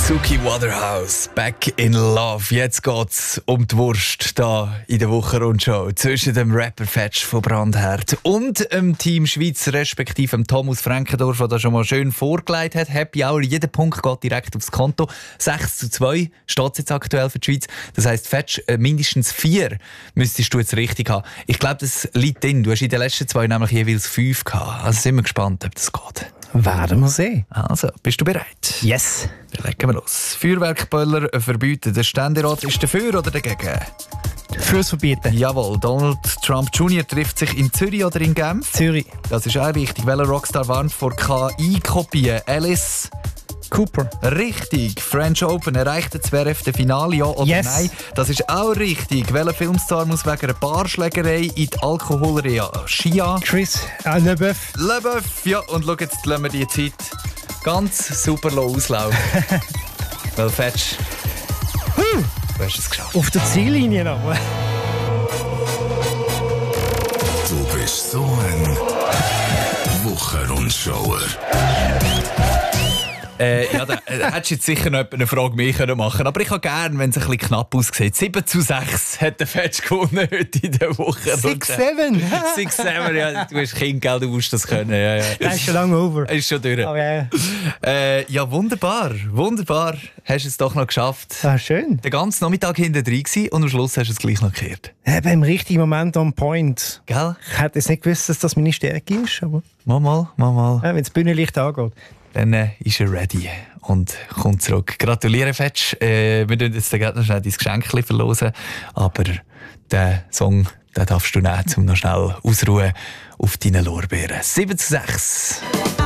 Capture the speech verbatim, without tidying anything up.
Suki Waterhouse, Back in Love. Jetzt geht's um die Wurst da in der Wochenrundschau zwischen dem Rapper Fetch von Brandherd und dem Team Schweiz, respektive dem Thomas Frankendorf, der da schon mal schön vorgelegt hat. Happy Hour, jeder Punkt geht direkt aufs Konto. sechs zu zwei steht es jetzt aktuell für die Schweiz. Das heisst, Fetch, äh, mindestens vier müsstest du jetzt richtig haben. Ich glaube, das liegt drin. Du hast in den letzten zwei nämlich jeweils fünf gehabt. Also sind wir gespannt, ob das geht. Werden wir sehen. Also, bist du bereit? Yes. Dann legen wir los. Feuerwerkböller verbieten. Der Ständerat ist dafür oder dagegen? Fürs Verbieten. Jawohl. Donald Trump Junior trifft sich in Zürich oder in Genf? Zürich. Das ist auch richtig. Welcher Rockstar warnt vor K I-Kopien? Alice Cooper. Richtig. French Open erreicht das W R F Finale, ja oder Yes. nein? Das ist auch richtig. Welcher Filmstar muss wegen einer Barschlägerei in die Alkoholreha? Shia? Chris äh, Leboeuf. Leboeuf. Ja, und schau, jetzt lassen wir die Zeit ganz super auslaufen. Weil Fetch, du hast es geschafft. Auf der Ziellinie noch. Du bist so ein Wochenrundschauer. Äh, ja, da äh, hättest du jetzt sicher noch eine Frage mehr können machen, aber ich habe gerne, wenn es ein bisschen knapp aussieht. sieben zu sechs hat der Fetch gewonnen heute in der Woche. six seven. six seven, ja, du hast Kind, gell, du musst das können. Ja, ja. Das ist schon lange over. Ist schon durch. Oh, yeah. äh, ja, wunderbar, wunderbar. Hast du es doch noch geschafft. Ah, schön. Den ganzen Nachmittag hinten drin gewesen und am Schluss hast du es gleich noch gekehrt. Eben im richtigen Moment on point. Gell? Ich hätte jetzt nicht gewusst, dass das meine Stärke ist, aber Mal, mal, mal, mal. ja, wenn das Bühnenlicht angeht. Dann äh, ist er ready und kommt zurück. Gratuliere, Fetch. Äh, wir werden jetzt gerade noch schnell dein Geschenk verlosen. Aber den Song den darfst du nehmen, um noch schnell ausruhen auf deinen Lorbeeren. sieben zu sechs.